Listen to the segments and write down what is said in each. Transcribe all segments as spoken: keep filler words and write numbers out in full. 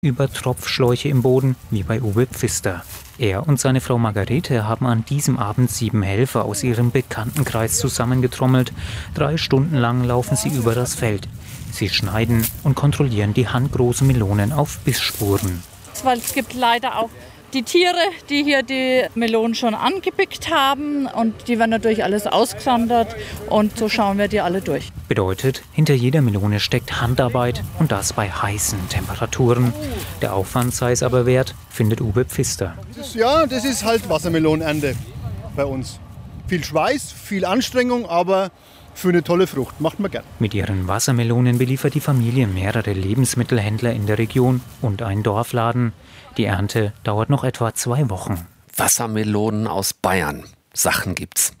über Tropfschläuche im Boden, wie bei Uwe Pfister. Er und seine Frau Margarete haben an diesem Abend sieben Helfer aus ihrem Bekanntenkreis zusammengetrommelt. Drei Stunden lang laufen sie über das Feld. Sie schneiden und kontrollieren die handgroßen Melonen auf Bissspuren. Weil es gibt leider auch die Tiere, die hier die Melonen schon angepickt haben, und die werden natürlich alles ausgesondert, und so schauen wir die alle durch. Bedeutet, hinter jeder Melone steckt Handarbeit, und das bei heißen Temperaturen. Der Aufwand sei es aber wert, findet Uwe Pfister. Das, ja, das ist halt Wassermelonenernte bei uns. Viel Schweiß, viel Anstrengung, aber für eine tolle Frucht. Macht man gern. Mit ihren Wassermelonen beliefert die Familie mehrere Lebensmittelhändler in der Region und einen Dorfladen. Die Ernte dauert noch etwa zwei Wochen. Wassermelonen aus Bayern. Sachen gibt's.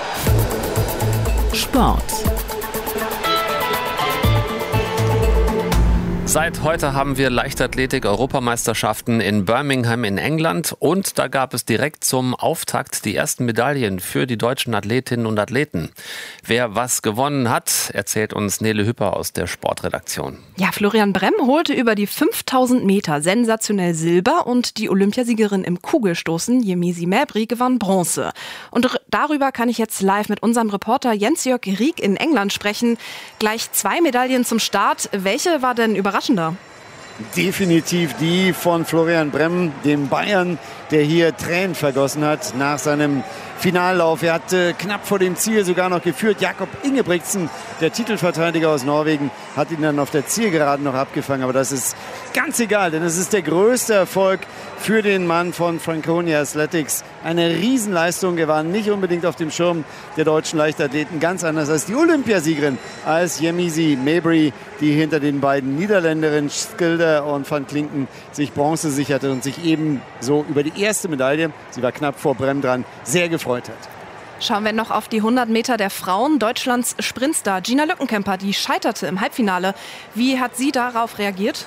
Sport. Seit heute haben wir Leichtathletik-Europameisterschaften in Birmingham in England, und da gab es direkt zum Auftakt die ersten Medaillen für die deutschen Athletinnen und Athleten. Wer was gewonnen hat, erzählt uns Nele Hüpper aus der Sportredaktion. Ja, Florian Bremm holte über die fünftausend Meter sensationell Silber, und die Olympiasiegerin im Kugelstoßen, Yemisi Mabry, gewann Bronze. Und r- darüber kann ich jetzt live mit unserem Reporter Jens-Jörg Rieck in England sprechen. Gleich zwei Medaillen zum Start. Welche war denn überraschend? Definitiv die von Florian Bremm, dem Bayern, der hier Tränen vergossen hat nach seinem Finallauf. Er hat äh, knapp vor dem Ziel sogar noch geführt. Jakob Ingebrigtsen, der Titelverteidiger aus Norwegen, hat ihn dann auf der Zielgeraden noch abgefangen. Aber das ist ganz egal, denn es ist der größte Erfolg für den Mann von Franconia Athletics. Eine Riesenleistung. Er war nicht unbedingt auf dem Schirm der deutschen Leichtathleten. Ganz anders als die Olympiasiegerin, als Yemisi Mabry, die hinter den beiden Niederländerinnen Skilder und Van Klinken sich Bronze sicherte und sich ebenso über die erste Medaille, sie war knapp vor Bremm dran, sehr gefreut hat. Schauen wir noch auf die hundert Meter der Frauen. Deutschlands Sprintstar Gina Lückenkämper, die scheiterte im Halbfinale. Wie hat sie darauf reagiert?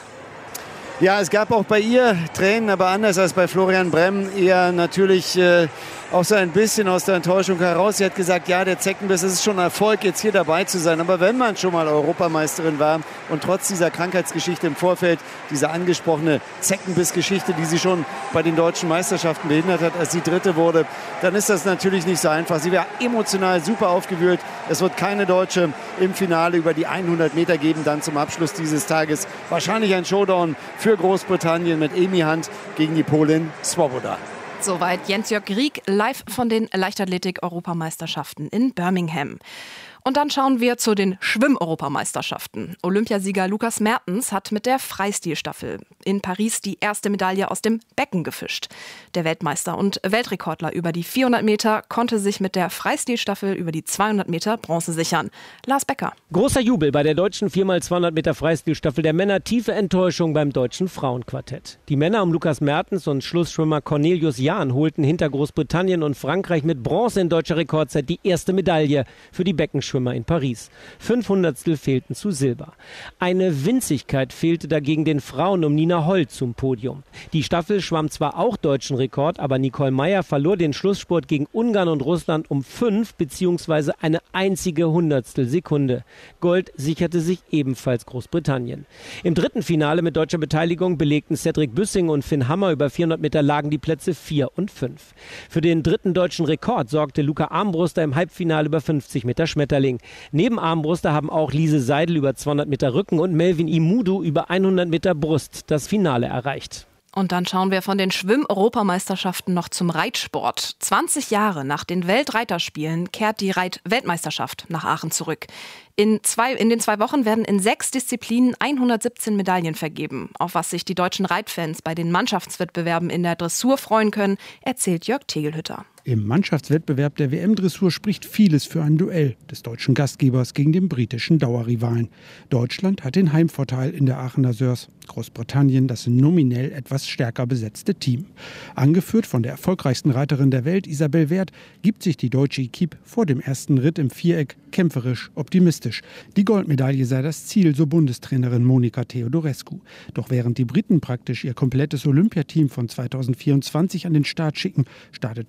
Ja, es gab auch bei ihr Tränen, aber anders als bei Florian Bremm, eher natürlich äh, auch so ein bisschen aus der Enttäuschung heraus. Sie hat gesagt, ja, der Zeckenbiss, es ist schon ein Erfolg, jetzt hier dabei zu sein. Aber wenn man schon mal Europameisterin war und trotz dieser Krankheitsgeschichte im Vorfeld, diese angesprochene Zeckenbiss-Geschichte, die sie schon bei den deutschen Meisterschaften behindert hat, als sie Dritte wurde, dann ist das natürlich nicht so einfach. Sie war emotional super aufgewühlt. Es wird keine Deutsche im Finale über die hundert Meter geben, dann zum Abschluss dieses Tages. Wahrscheinlich ein Showdown für Großbritannien mit Amy Hunt gegen die Polin Swoboda. Soweit Jens-Jörg Rieck live von den Leichtathletik-Europameisterschaften in Birmingham. Und dann schauen wir zu den Schwimm-Europameisterschaften. Olympiasieger Lukas Mertens hat mit der Freistilstaffel in Paris die erste Medaille aus dem Becken gefischt. Der Weltmeister und Weltrekordler über die vierhundert Meter konnte sich mit der Freistilstaffel über die zweihundert Meter Bronze sichern. Lars Becker. Großer Jubel bei der deutschen vier mal zweihundert Meter Freistilstaffel der Männer, tiefe Enttäuschung beim deutschen Frauenquartett. Die Männer um Lukas Mertens und Schlussschwimmer Cornelius Jahn holten hinter Großbritannien und Frankreich mit Bronze in deutscher Rekordzeit die erste Medaille für die Beckenschwimmer in Paris. Fünf Hundertstel fehlten zu Silber. Eine Winzigkeit fehlte dagegen den Frauen um Nina Holl zum Podium. Die Staffel schwamm zwar auch deutschen Rekord, aber Nicole Meyer verlor den Schlussspurt gegen Ungarn und Russland um fünf bzw. eine einzige Hundertstel Sekunde. Gold sicherte sich ebenfalls Großbritannien. Im dritten Finale mit deutscher Beteiligung belegten Cedric Büssing und Finn Hammer. Über vierhundert Meter lagen die Plätze vier und fünf. Für den dritten deutschen Rekord sorgte Luca Armbruster im Halbfinale über fünfzig Meter Schmetterling. Neben Armbruster haben auch Lise Seidel über zweihundert Meter Rücken und Melvin Imudu über hundert Meter Brust das Finale erreicht. Und dann schauen wir von den Schwimm-Europameisterschaften noch zum Reitsport. zwanzig Jahre nach den Weltreiterspielen kehrt die Reit-Weltmeisterschaft nach Aachen zurück. In, zwei, in den zwei Wochen werden in sechs Disziplinen hundertsiebzehn Medaillen vergeben. Auf was sich die deutschen Reitfans bei den Mannschaftswettbewerben in der Dressur freuen können, erzählt Jörg Tegelhütter. Im Mannschaftswettbewerb der W M-Dressur spricht vieles für ein Duell des deutschen Gastgebers gegen den britischen Dauerrivalen. Deutschland hat den Heimvorteil in der Aachener Sörs. Großbritannien das nominell etwas stärker besetzte Team. Angeführt von der erfolgreichsten Reiterin der Welt, Isabel Wert, gibt sich die deutsche Equipe vor dem ersten Ritt im Viereck kämpferisch optimistisch. Die Goldmedaille sei das Ziel, so Bundestrainerin Monika Theodorescu. Doch während die Briten praktisch ihr komplettes Olympiateam von zweitausendvierundzwanzig an den Start schicken, startet Deutschland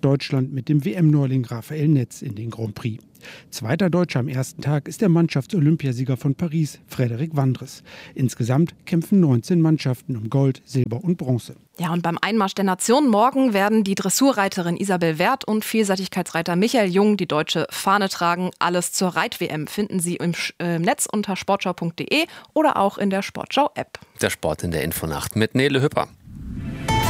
Deutschland mit dem W M-Neuling Rafael Netz in den Grand Prix. Zweiter Deutscher am ersten Tag ist der Mannschafts-Olympiasieger von Paris, Frederik Wandres. Insgesamt kämpfen neunzehn Mannschaften um Gold, Silber und Bronze. Ja, und beim Einmarsch der Nation morgen werden die Dressurreiterin Isabel Werth und Vielseitigkeitsreiter Michael Jung die deutsche Fahne tragen. Alles zur Reit-W M finden Sie im, äh, im Netz unter sportschau punkt de oder auch in der Sportschau-App. Der Sport in der Infonacht mit Nele Hüpper.